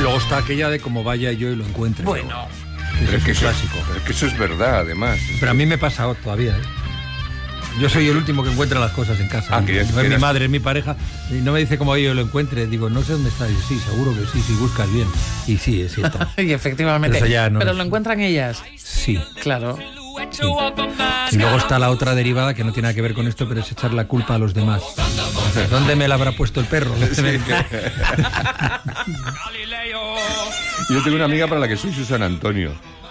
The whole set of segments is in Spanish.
luego está aquella de como vaya yo y lo encuentre. Bueno. Pero es que es clásico. Pero es que eso es verdad, además. Pero a mí me pasa todavía, ¿eh? Yo soy el último que encuentra las cosas en casa. No es mi madre, es mi pareja. Y no me dice cómo yo lo encuentre. Digo, no sé dónde está. Y sí, seguro que sí, si buscas bien. Y sí está. Y efectivamente. Pero lo encuentran ellas. Sí. Claro. Sí. Y luego está la otra derivada que no tiene nada que ver con esto, pero es echar la culpa a los demás. ¿Dónde me la habrá puesto el perro? Sí. Yo tengo una amiga para la que soy Susan Antonio.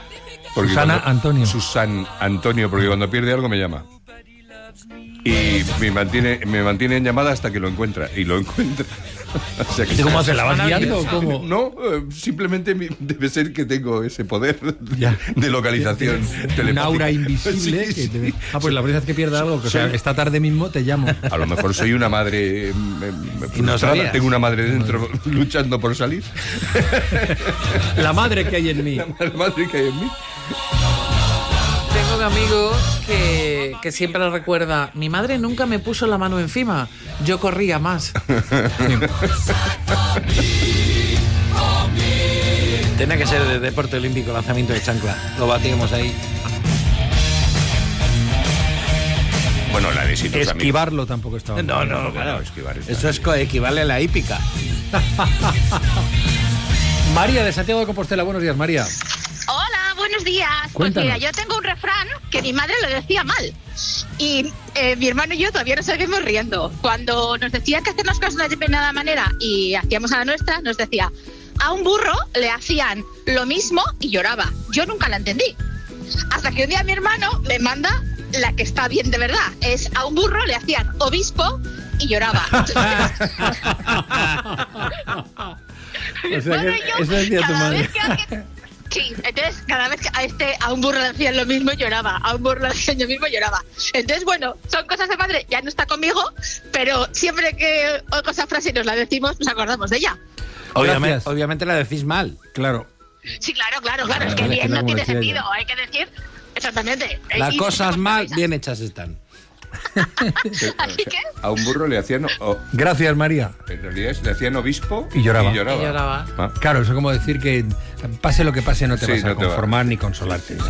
Susan Antonio, porque cuando pierde algo me llama. Y me mantiene en llamada hasta que lo encuentra. Y lo encuentra. O sea que ¿Cómo hace? ¿La vas guiando o cómo? No, simplemente debe ser que tengo ese poder de localización telepática. Un aura invisible. Sí. Pues la primera vez que pierda algo, que esta tarde mismo te llamo. A lo mejor soy una madre frustrada. Tengo una madre dentro luchando por salir. La madre que hay en mí. La madre que hay en mí. Tengo un amigo que siempre lo recuerda. Mi madre nunca me puso la mano encima. Yo corría más. Tiene que ser de deporte olímpico, lanzamiento de chancla. Lo batimos ahí. Bueno, la de esquivarlo tampoco estaba. No, claro. Esquivar eso equivale a la hípica. María de Santiago de Compostela. Buenos días, María. Hola, buenos días. Cuéntanos. Pues mira, yo tengo un refrán que mi madre lo decía mal. Y mi hermano y yo todavía nos seguimos riendo. Cuando nos decía que hacer las cosas de determinada manera y hacíamos a la nuestra, nos decía, a un burro le hacían lo mismo y lloraba. Yo nunca la entendí. Hasta que un día mi hermano me manda la que está bien de verdad. Es a un burro le hacían obispo y lloraba. O sea, bueno, eso decía tu madre. Sí, entonces cada vez que a un burro le hacían lo mismo lloraba, a un burro le hacían lo mismo lloraba. Entonces, bueno, son cosas de madre, ya no está conmigo, pero siempre que oigo esa frase y nos la decimos, nos acordamos de ella. Obviamente la decís mal. Claro. Sí, claro, es que bien no tiene sentido, hay que decir exactamente. Las cosas mal, bien hechas están. Así que a un burro le hacían... Gracias, María. En realidad le hacían obispo y lloraba. Y lloraba. Claro, eso es como decir que pase lo que pase no te vas a conformar ni consolarte.